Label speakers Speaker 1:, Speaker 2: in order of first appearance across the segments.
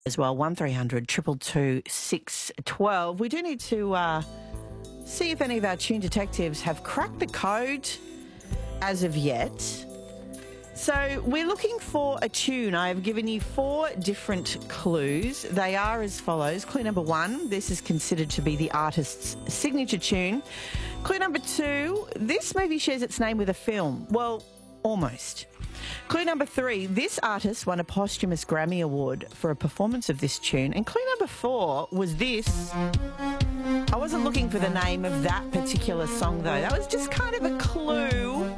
Speaker 1: as well, 1300 222 612. We do need to see if any of our tune detectives have cracked the code as of yet. So we're looking for a tune. I have given you 4 different clues. They are as follows. Clue number 1, this is considered to be the artist's signature tune. Clue number 2, this movie shares its name with a film. Well, almost. Clue number 3, this artist won a posthumous Grammy Award for a performance of this tune. And clue number 4 was this. I wasn't looking for the name of that particular song, though. That was just kind of a clue.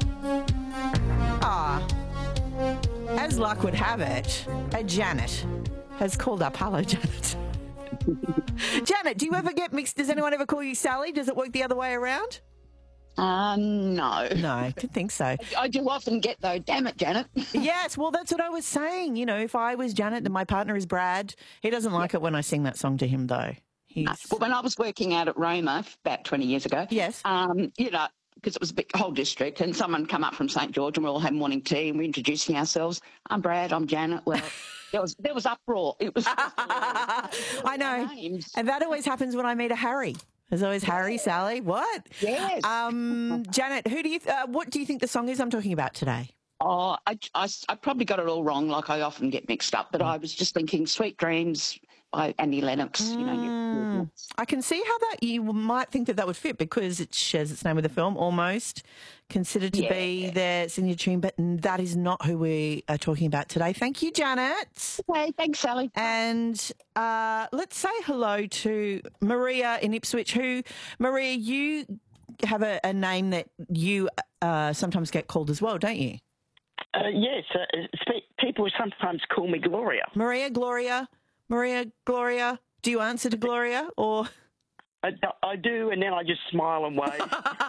Speaker 1: As luck would have it, a Janet has called up. Hello, Janet. Janet, do you ever get mixed? Does anyone ever call you Sally? Does it work the other way around?
Speaker 2: No.
Speaker 1: No, I didn't think so.
Speaker 2: I do often get, though, damn it, Janet.
Speaker 1: Yes, well, that's what I was saying. You know, if I was Janet and my partner is Brad, he doesn't like it when I sing that song to him, though.
Speaker 2: Well, when I was working out at Roma about 20 years ago,
Speaker 1: yes,
Speaker 2: you know, because it was a big whole district, and someone come up from St George, and we all had morning tea, and we're introducing ourselves. I'm Brad, I'm Janet. Well, there was uproar. It was.
Speaker 1: I know, and that always happens when I meet a Harry. There's always Harry, Sally. What?
Speaker 2: Yes.
Speaker 1: Janet, what do you think the song is I'm talking about today?
Speaker 2: Oh, I probably got it all wrong, like I often get mixed up. But I was just thinking "Sweet Dreams" by Annie Lennox. You know,
Speaker 1: I can see how that you might think that would fit because it shares its name with the film, almost considered to be their signature tune, but that is not who we are talking about today. Thank you, Janet.
Speaker 2: Okay, thanks, Sally.
Speaker 1: And let's say hello to Maria in Ipswich. Maria, you have a name that you sometimes get called as well, don't you?
Speaker 3: Yes, people sometimes call me Gloria.
Speaker 1: Maria Gloria. Do you answer to Gloria or?
Speaker 3: I do, and then I just smile and wave.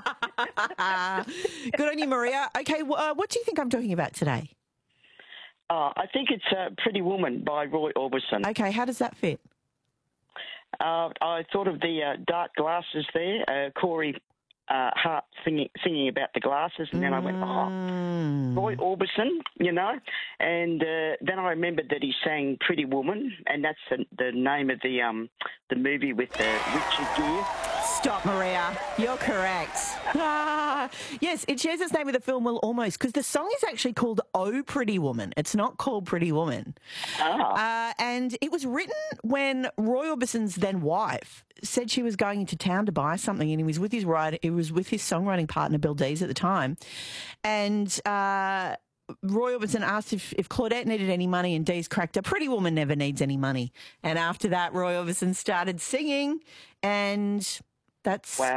Speaker 1: Good on you, Maria. Okay, what do you think I'm talking about today?
Speaker 3: I think it's Pretty Woman by Roy Orbison.
Speaker 1: Okay, how does that fit?
Speaker 3: I thought of the dark glasses there, Corey Hart singing about the glasses, and then I went, Roy Orbison, you know, and then I remembered that he sang Pretty Woman, and that's the name of the movie with Richard Gere.
Speaker 1: Stop, Maria. You're correct. Yes, it shares its name with the film, well, almost, because the song is actually called Oh, Pretty Woman. It's not called Pretty Woman. And it was written when Roy Orbison's then wife said she was going into town to buy something, and he was with his songwriting partner, Bill Dees, at the time. And Roy Orbison asked if Claudette needed any money, and Dees cracked, a pretty woman never needs any money. And after that, Roy Orbison started singing, and that's...
Speaker 3: Wow.